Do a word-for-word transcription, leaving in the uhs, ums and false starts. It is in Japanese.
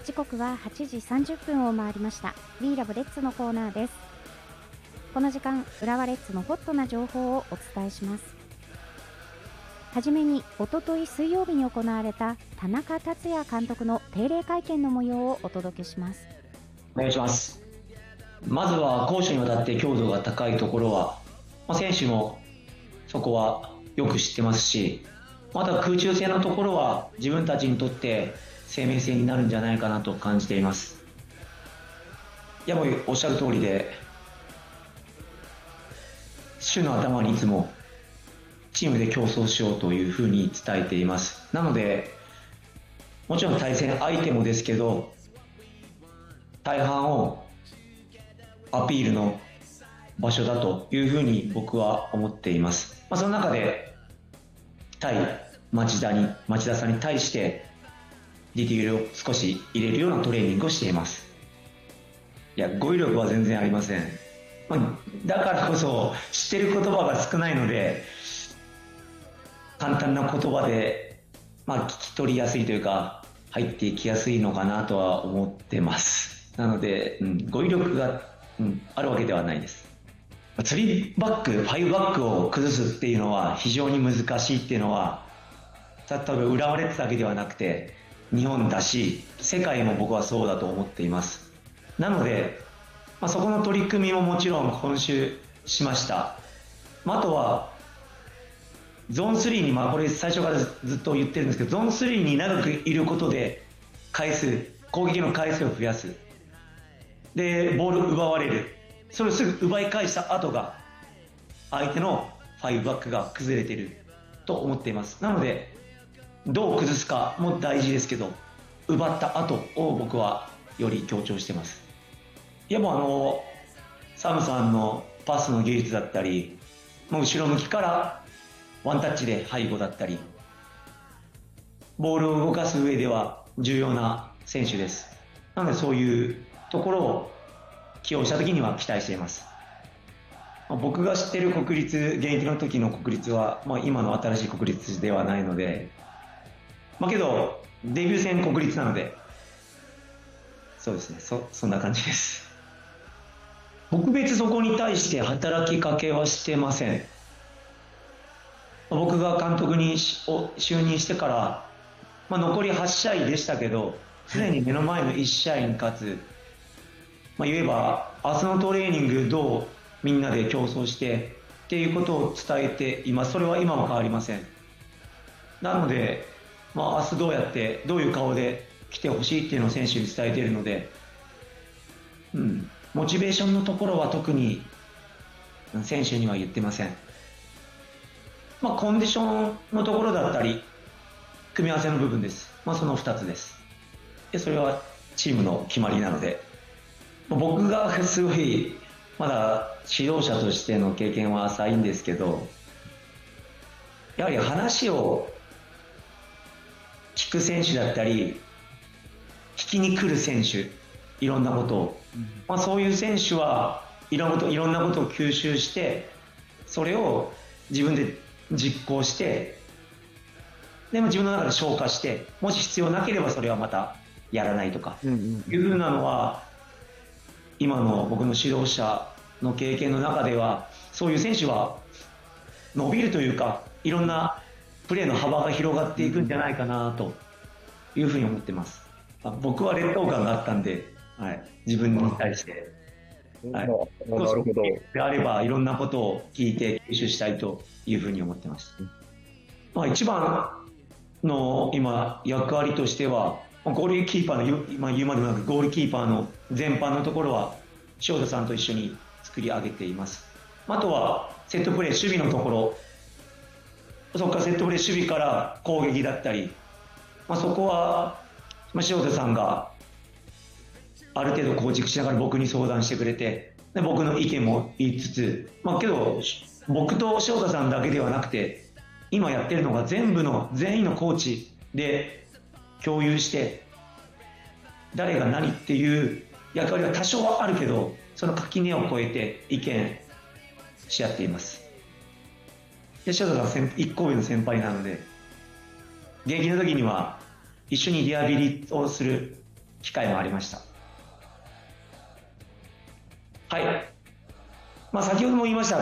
時刻ははちじさんじゅっぷんを回りました。 We Love レッツのコーナーです。この時間、浦和レッズのホットな情報をお伝えします。はじめに、おととい水曜日に行われた田中達也監督の定例会見の模様をお届けします。 お願いします。まずは攻守にわたって強度が高いところは、まあ、選手もそこはよく知ってますし、また空中戦のところは自分たちにとって生命線になるんじゃないかなと感じています。いやもうおっしゃる通りで、週の頭にいつもチームで競争しようというふうに伝えています。なのでもちろん対戦相手もですけど、大半をアピールの場所だというふうに僕は思っています。まあ、その中で対町田に町田さんに対してディティールを少し入れるようなトレーニングをしています。いや語彙力は全然ありません。まあ、だからこそ知ってる言葉が少ないので、簡単な言葉で、まあ、聞き取りやすいというか入っていきやすいのかなとは思ってます。なので、うん、語彙力が、うん、あるわけではないです。スリーバック、ファイブバックを崩すっていうのは非常に難しいっていうのは、例えば浦和レッズだけではなくて日本だし世界も僕はそうだと思っています。なので、まあ、そこの取り組みももちろん今週しました。まあ、あとはゾーンスリーに、まあこれ最初からずっと言ってるんですけど、ゾーンスリーに長くいることで回数、攻撃の回数を増やす。で、ボール奪われる。それをすぐ奪い返した後が相手のファイブバックが崩れていると思っています。なのでどう崩すかも大事ですけど、奪った後を僕はより強調してます。いやもうあのサムさんのパスの技術だったり、もう後ろ向きからワンタッチで背後だったり、ボールを動かす上では重要な選手です。なのでそういうところを起用した時には期待しています。僕が知っている国立、現役の時の国立は、まあ、今の新しい国立ではないので、まあ、けどデビュー戦国立なので、そうですね、 そ, そんな感じです。特別そこに対して働きかけはしてません。僕が監督に就任してから、まあ、残りはち試合でしたけど、常に目の前のいち試合に勝つ、まあ、言えば明日のトレーニングどうみんなで競争してっていうことを伝えています。それは今も変わりません。なので、まあ、明日どうやってどういう顔で来てほしいっていうのを選手に伝えているので、うん、モチベーションのところは特に選手には言ってません。まあ、コンディションのところだったり組み合わせの部分です。まあ、そのふたつです。でそれはチームの決まりなので、僕がすごいまだ指導者としての経験は浅いんですけど、やはり話を聞く選手だったり聞きに来る選手、いろんなことを、まあ、そういう選手はいろんなこと、いろんなことを吸収して、それを自分で実行して、でも自分の中で消化して、もし必要なければそれはまたやらないとかいうふうなのは、今の僕の指導者の経験の中ではそういう選手は伸びるというか、いろんなプレーの幅が広がっていくんじゃないかなというふうに思ってます。僕は劣等感があったんで、はい、自分に対して、はい、なるほど。であればいろんなことを聞いて吸収したいというふうに思ってます。まあ、一番の今役割としてはゴールキーパーの、まあ、言うまでもなくゴールキーパーの全般のところは塩田さんと一緒に作り上げています。あとはセットプレー、守備のところ、そこからセットプレー、守備から攻撃だったり、まあ、そこは、まあ、塩田さんがある程度構築しながら僕に相談してくれて、で僕の意見も言いつつ、まあ、けど僕と塩田さんだけではなくて、今やってるのが全部の全員のコーチで共有して、誰が何っていう役割は多少はあるけど、その垣根を越えて意見し合っています。で塩田さんいっこ上の先輩なので、現役の時には一緒にリハビリをする機会もありました。はい。まあ、先ほども言いました